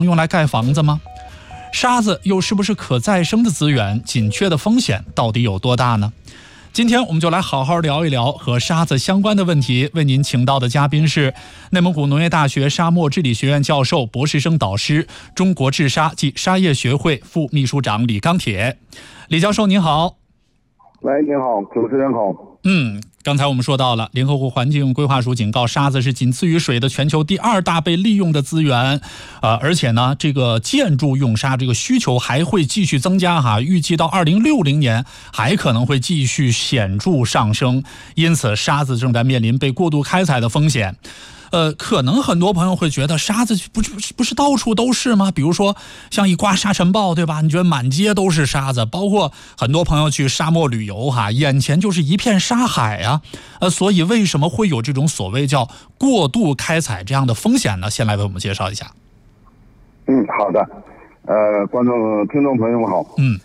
用来盖房子吗？沙子又是不是可再生的资源？紧缺的风险到底有多大呢？今天我们就来好好聊一聊和沙子相关的问题。为您请到的嘉宾是内蒙古农业大学沙漠治理学院教授、博士生导师、中国治沙及沙业学会副秘书长李钢铁。李教授您好。 喂，您好，主持人好。 刚才我们说到了，联合国环境规划署警告，沙子是仅次于水的全球第2大被利用的资源，而且呢，这个建筑用沙这个需求还会继续增加哈，预计到2060年还可能会继续显著上升，因此沙子正在面临被过度开采的风险。可能很多朋友会觉得沙子不是到处都是吗？比如说像一刮沙尘暴，对吧？你觉得满街都是沙子，包括很多朋友去沙漠旅游哈，眼前就是一片沙海啊。所以为什么会有这种所谓叫过度开采这样的风险呢？先来为我们介绍一下。 好的。听众朋友们好。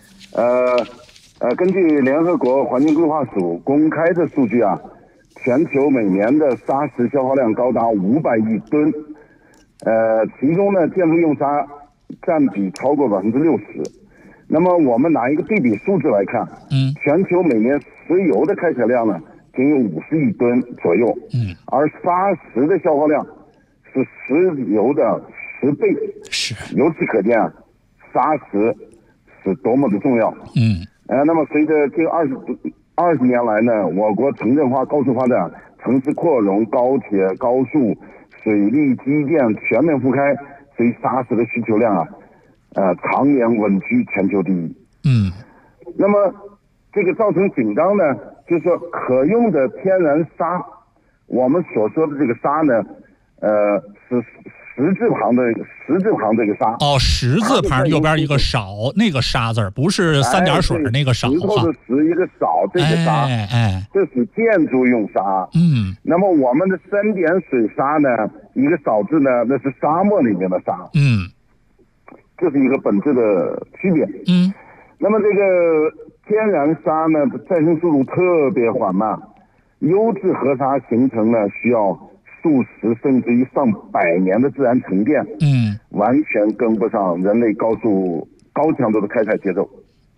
根据联合国环境规划署公开的数据啊，全球每年的砂石消耗量高达500亿吨，其中呢，建筑用沙占比超过60%。那么我们拿一个对比数字来看，全球每年石油的开采量呢，仅有50亿吨左右，而砂石的消耗量是石油的10倍。由此可见啊，砂石是多么的重要。那么随着近20年来呢，我国城镇化高速发展，城市扩容，高铁、高速、水利基建全面覆开，所以砂石的需求量啊，常年稳居全球第一。那么这个造成紧张呢，就是说可用的天然沙，我们所说的这个沙呢，是十字旁这个沙。 十字旁右边一个少，那个沙字不是3点水那个少。 石头的石一个少，这个沙，这是建筑用沙。那么我们的3点水沙呢，一个少字呢，那是沙漠里面的沙。这是一个本质的区别。那么这个天然沙呢，再生速度特别缓慢，优质河沙形成呢，需要数十甚至于上百年的自然沉淀，完全跟不上人类高强度的开采节奏。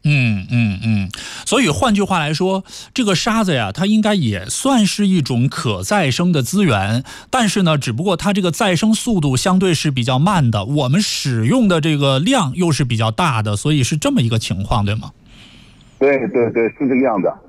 所以换句话来说，这个沙子呀，它应该也算是一种可再生的资源，但是呢，只不过它这个再生速度相对是比较慢的，我们使用的这个量又是比较大的，所以是这么一个情况，对吗？ 对，是这个样子。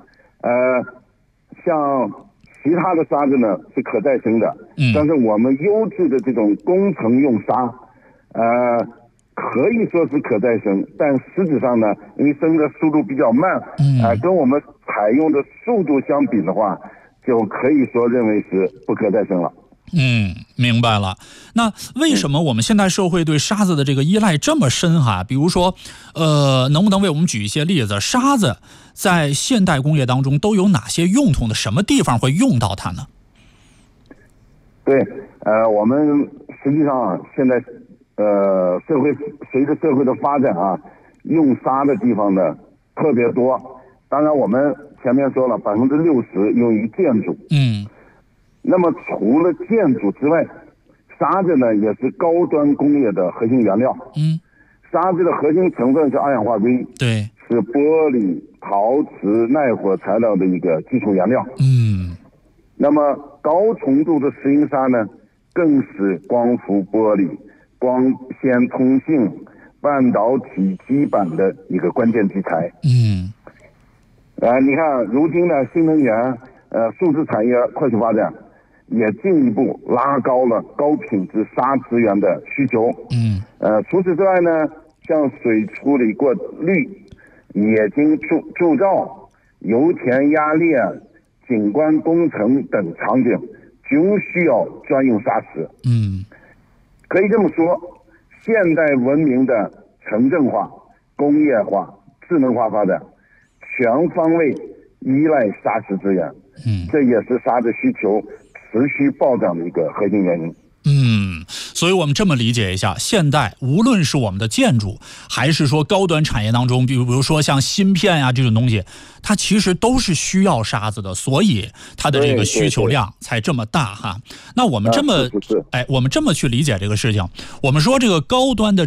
像其他的沙子呢是可再生的，但是我们优质的这种工程用沙，可以说是可再生，但实质上呢，因为生的速度比较慢，跟我们采用的速度相比的话，就可以说认为是不可再生了。 明白了。那为什么我们现代社会对沙子的这个依赖这么深哈？比如说，能不能为我们举一些例子？沙子在现代工业当中都有哪些用途呢？什么地方会用到它呢？ 对，我们实际上现在随着社会的发展啊，用沙的地方呢特别多。当然，我们前面说了，60%用于建筑。那么除了建筑之外，沙子呢也是高端工业的核心原料。沙子的核心成分是二氧化硅， 对， 是玻璃、陶瓷、耐火材料的一个基础原料。那么高纯度的石英砂呢，更是光伏玻璃、光纤通信、半导体基板的一个关键基材。你看如今呢，新能源、数字产业快速发展，也进一步拉高了高品质沙资源的需求。除此之外呢，像水处理过滤、冶金铸造、油田压裂、景观工程等场景，均需要专用砂石。可以这么说，现代文明的城镇化、工业化、智能化发展，全方位依赖砂石资源。这也是沙子需求持续暴涨的一个核心原因。 所以我们这么理解一下，现代无论是我们的建筑，还是说高端产业当中，比如说像芯片呀这种东西，它其实都是需要沙子的，所以它的这个需求量才这么大哈。那我们这么，我们这么去理解这个事情，我们说这个高端的